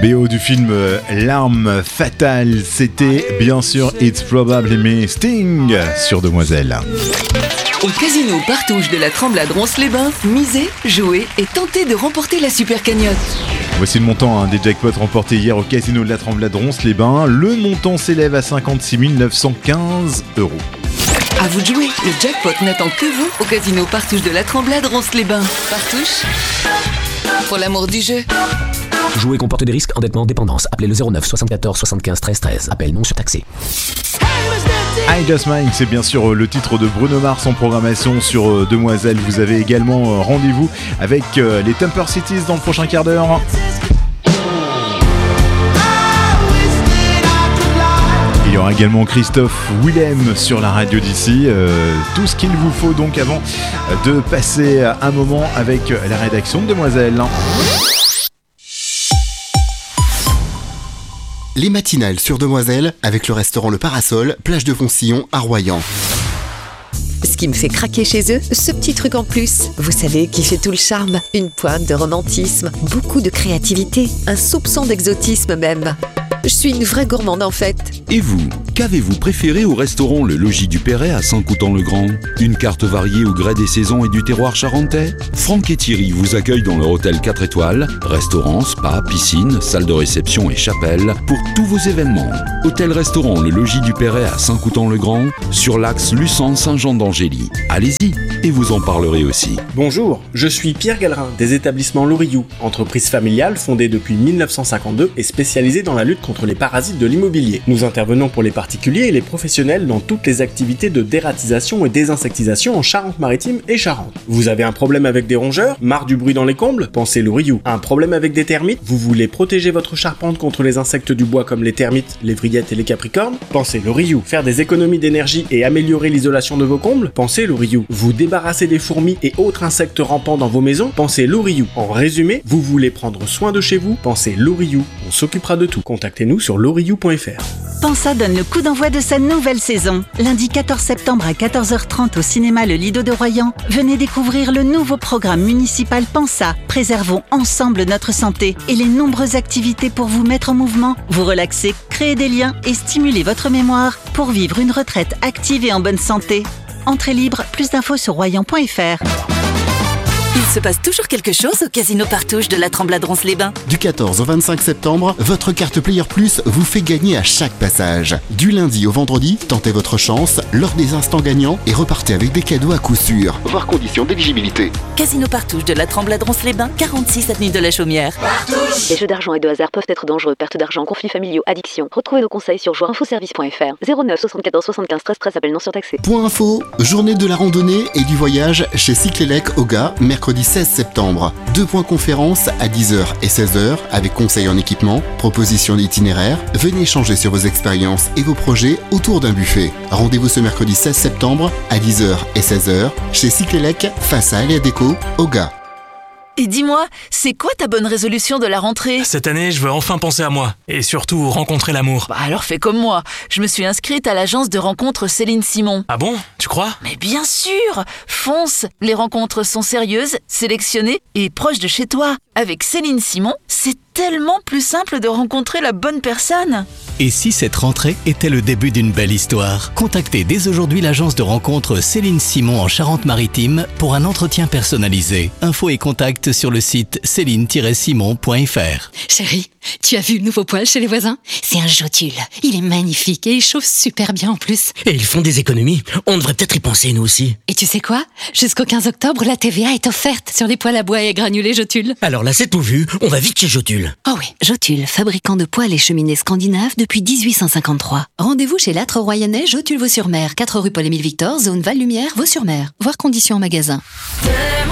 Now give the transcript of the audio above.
BO du film L'arme fatale, c'était bien sûr It's Probably Me, Sting sur Demoiselle. Au casino Partouche de la Tremblade-Ronce-les-Bains, misez, jouez et tentez de remporter la super cagnotte. Voici le montant des jackpots remportés hier au casino de la Tremblade-Ronce-les-Bains. Le montant s'élève à 56 915 €. À vous de jouer, le jackpot n'attend que vous au casino Partouche de la Tremblade-Ronce-les-Bains. Partouche, pour l'amour du jeu. Jouer comporte des risques, endettement, dépendance. Appelez le 09 74 75 13 13. Appel non surtaxé. I Just Mine, c'est bien sûr le titre de Bruno Mars en programmation sur Demoiselle. Vous avez également rendez-vous avec les Temper Cities dans le prochain quart d'heure. Il y aura également Christophe Willem sur la radio d'ici. Tout ce qu'il vous faut donc avant de passer un moment avec la rédaction de Demoiselle. Les matinales sur Demoiselle avec le restaurant Le Parasol, plage de Foncillon à Royan. Ce qui me fait craquer chez eux, ce petit truc en plus. Vous savez, qui fait tout le charme. Une pointe de romantisme, beaucoup de créativité, un soupçon d'exotisme même. Je suis une vraie gourmande en fait. Et vous, qu'avez-vous préféré au restaurant Le Logis du Perret à Saint-Coutan-le-Grand ? Une carte variée au gré des saisons et du terroir charentais ? Franck et Thierry vous accueillent dans leur hôtel 4 étoiles, restaurant, spa, piscine, salle de réception et chapelle pour tous vos événements. Hôtel-restaurant Le Logis du Perret à Saint-Coutan-le-Grand, sur l'axe Luçon-Saint-Jean-d'Angély. Allez-y et vous en parlerez aussi. Bonjour, je suis Pierre Gallerin des établissements Loriou, entreprise familiale fondée depuis 1952 et spécialisée dans la lutte contre les parasites de l'immobilier. Nous intervenons pour les particuliers et les professionnels dans toutes les activités de dératisation et désinsectisation en Charente-Maritime et Charente. Vous avez un problème avec des rongeurs, marre du bruit dans les combles ? Pensez Loriou. Un problème avec des termites ? Vous voulez protéger votre charpente contre les insectes du bois comme les termites, les vrillettes et les capricornes ? Pensez Loriou. Faire des économies d'énergie et améliorer l'isolation de vos combles ? Pensez Loriou. Vous débarrasser des fourmis et autres insectes rampants dans vos maisons ? Pensez Loriou. En résumé, vous voulez prendre soin de chez vous ? Pensez Loriou. On s'occupera de tout. Contactez-nous sur loriou.fr. Pensa donne le coup d'envoi de sa nouvelle saison. Lundi 14 septembre à 14h30 au cinéma Le Lido de Royan. Venez découvrir le nouveau programme municipal Pensa. Préservons ensemble notre santé et les nombreuses activités pour vous mettre en mouvement, vous relaxer, créer des liens et stimuler votre mémoire pour vivre une retraite active et en bonne santé. Entrée libre, plus d'infos sur royan.fr. Il se passe toujours quelque chose au casino Partouche de la Tremblade-Ronce-les-Bains. Du 14 au 25 septembre, votre carte Player Plus vous fait gagner à chaque passage. Du lundi au vendredi, tentez votre chance lors des instants gagnants et repartez avec des cadeaux à coup sûr. Voir conditions d'éligibilité. Casino Partouche de la Tremblade-Ronce-les-Bains, 46 avenue de la Chaumière. Partouche. Les jeux d'argent et de hasard peuvent être dangereux. Perte d'argent, conflits familiaux, addiction. Retrouvez nos conseils sur joueurinfoservice.fr. 09 74 75 13 13, appel non surtaxé. Point info, journée de la randonnée et du voyage chez Cyclélec au Gars, mercredi 16 septembre. 2 points conférences à 10h et 16h avec conseils en équipement, propositions d'itinéraire. Venez échanger sur vos expériences et vos projets autour d'un buffet. Rendez-vous ce mercredi 16 septembre à 10h et 16h chez Cyclélec face à Aléa Déco au Gars. Et dis-moi, c'est quoi ta bonne résolution de la rentrée ? Cette année, je veux enfin penser à moi. Et surtout, rencontrer l'amour. Bah alors fais comme moi. Je me suis inscrite à l'agence de rencontres Céline Simon. Ah bon ? Tu crois ? Mais bien sûr ! Fonce ! Les rencontres sont sérieuses, sélectionnées et proches de chez toi. Avec Céline Simon, c'est tellement plus simple de rencontrer la bonne personne. Et si cette rentrée était le début d'une belle histoire ? Contactez dès aujourd'hui l'agence de rencontres Céline Simon en Charente-Maritime pour un entretien personnalisé. Infos et contacts sur le site céline-simon.fr. Chérie, tu as vu le nouveau poêle chez les voisins ? C'est un Jotule. Il est magnifique et il chauffe super bien en plus. Et ils font des économies. On devrait peut-être y penser nous aussi. Et tu sais quoi ? Jusqu'au 15 octobre, la TVA est offerte sur les poêles à bois et à granulés Jotule. Alors là, c'est tout vu. On va vite chez Jotule. Oh oui, Jotule, fabricant de poêles et cheminées scandinaves depuis 1853. Rendez-vous chez l'Âtre Royannais, Jotule Vaux-sur-Mer, 4 rue Paul-Émile Victor, zone Val-Lumière, Vaux-sur-Mer. Voir conditions en magasin.